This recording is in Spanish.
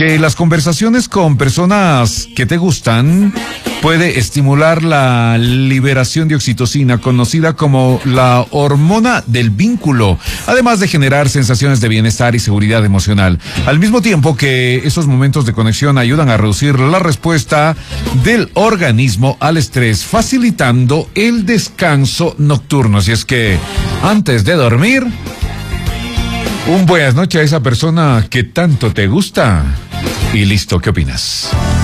que las conversaciones con personas que te gustan puede estimular la liberación de oxitocina, conocida como la hormona del vínculo, además de generar sensaciones de bienestar y seguridad emocional. Al mismo tiempo que esos momentos de conexión ayudan a reducir la respuesta del organismo al estrés, facilitando el descanso nocturno. Así es que, antes de dormir, un buenas noches a esa persona que tanto te gusta. Y listo, ¿qué opinas?